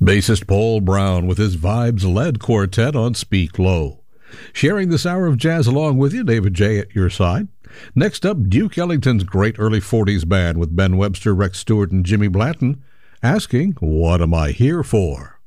Bassist Paul Brown with his Vibes-led quartet on Speak Low. Sharing this hour of jazz along with you, David J. at your side. Next up, Duke Ellington's great early 40s band with Ben Webster, Rex Stewart, and Jimmy Blanton, asking, "What am I here for?"